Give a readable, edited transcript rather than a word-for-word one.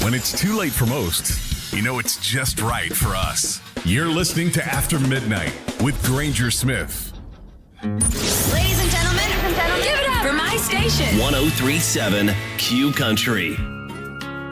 When it's too late for most, you know it's just right for us. You're listening to After Midnight with Granger Smith. Ladies and gentlemen, give it up for my station. 1037 Q Country.